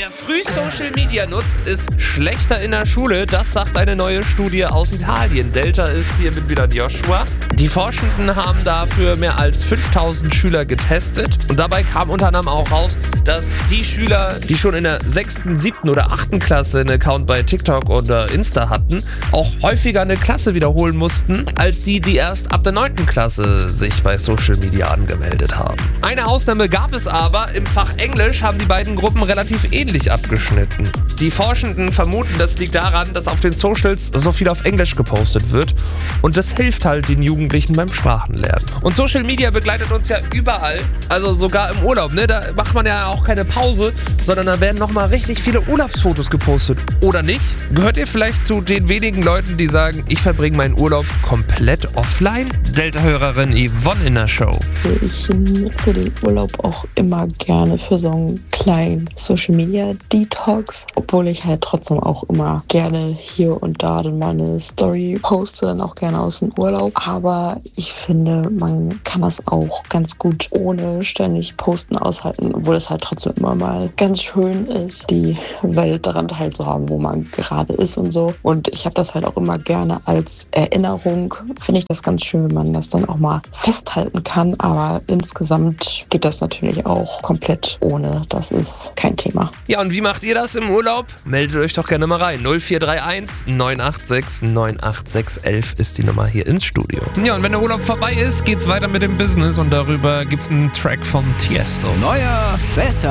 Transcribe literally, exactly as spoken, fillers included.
Wer früh Social Media nutzt, ist schlechter in der Schule. Das sagt eine neue Studie aus Italien. Delta ist hier mit wieder Joshua. Die Forschenden haben dafür mehr als fünftausend Schüler getestet. Und dabei kam unter anderem auch raus, dass die Schüler, die schon in der sechsten, siebten oder achten Klasse einen Account bei TikTok oder Insta hatten, auch häufiger eine Klasse wiederholen mussten, als die, die erst ab der neunten Klasse sich bei Social Media angemeldet haben. Eine Ausnahme gab es aber. Im Fach Englisch haben die beiden Gruppen relativ ähnlich abgeschnitten. Die Forschenden vermuten, das liegt daran, dass auf den Socials so viel auf Englisch gepostet wird und das hilft halt den Jugendlichen beim Sprachenlernen. Und Social Media begleitet uns ja überall, also sogar im Urlaub, ne? Da macht man ja auch keine Pause, sondern da werden nochmal richtig viele Urlaubsfotos gepostet. Oder nicht? Gehört ihr vielleicht zu den wenigen Leuten, die sagen, ich verbringe meinen Urlaub komplett offline? Delta-Hörerin Yvonne in der Show. Ich nutze den Urlaub auch immer gerne für so einen kleinen Social-Media-Detox, obwohl ich halt trotzdem auch immer gerne hier und da dann mal eine Story poste, dann auch gerne aus dem Urlaub. Aber ich finde, man kann das auch ganz gut ohne ständig Posten aushalten, obwohl es halt trotzdem immer mal ganz schön ist, die Welt daran teilzuhaben, wo man gerade ist und so. Und ich habe das halt auch immer gerne als Erinnerung. Finde ich das ganz schön, wenn man das dann auch mal festhalten kann. Aber insgesamt geht das natürlich auch komplett ohne. Das ist kein Thema. Ja, und wie macht ihr das im Urlaub? Meldet euch doch gerne mal rein. null vier drei eins neun acht sechs neun acht sechs elf ist die Nummer hier ins Studio. Ja, und wenn der Urlaub vorbei ist, geht's weiter mit dem Business und darüber gibt's einen Track von Tiesto. Neuer, besser,